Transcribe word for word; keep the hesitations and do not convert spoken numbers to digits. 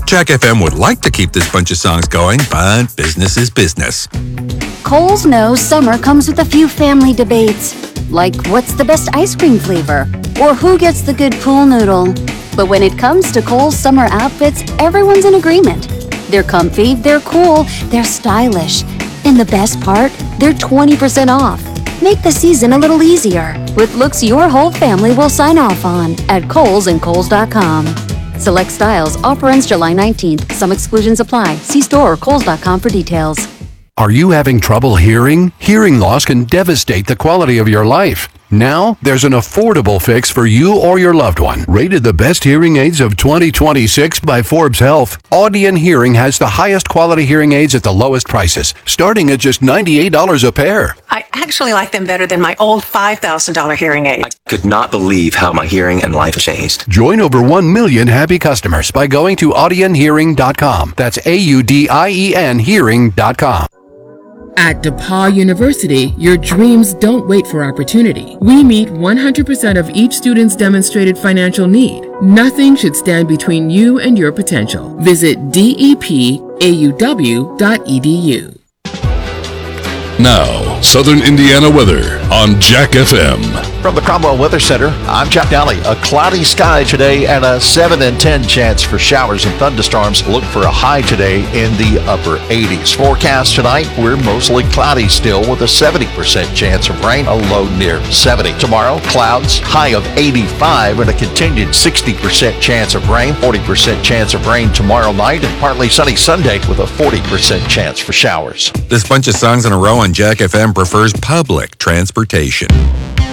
Jack F M would like to keep this bunch of songs going, but business is business. Kohl's knows summer comes with a few family debates, like what's the best ice cream flavor, or who gets the good pool noodle. But when it comes to Kohl's summer outfits, everyone's in agreement. They're comfy, they're cool, they're stylish. And the best part, they're twenty percent off. Make the season a little easier with looks your whole family will sign off on at Kohl's and Kohl's dot com. Select styles. Offer ends July nineteenth. Some exclusions apply. See store or Kohl's dot com for details. Are you having trouble hearing? Hearing loss can devastate the quality of your life. Now, there's an affordable fix for you or your loved one. Rated the best hearing aids of twenty twenty-six by Forbes Health, Audion Hearing has the highest quality hearing aids at the lowest prices, starting at just ninety-eight dollars a pair. I actually like them better than my old five thousand dollars hearing aid. I could not believe how my hearing and life changed. Join over one million happy customers by going to audion hearing dot com. That's A U D I E N hearing dot com. At DePaul University, your dreams don't wait for opportunity. We meet one hundred percent of each student's demonstrated financial need. Nothing should stand between you and your potential. Visit D E P A U W dot E D U. Now, Southern Indiana weather on Jack F M. From the Cromwell Weather Center, I'm Jack Daly. A cloudy sky today and a seven in ten chance for showers and thunderstorms. Look for a high today in the upper eighties. Forecast tonight, we're mostly cloudy still with a seventy percent chance of rain, a low near seventy. Tomorrow, clouds, high of eighty-five and a continued sixty percent chance of rain, forty percent chance of rain tomorrow night, and partly sunny Sunday with a forty percent chance for showers. This bunch of songs in a row on Jack F M prefers public transportation.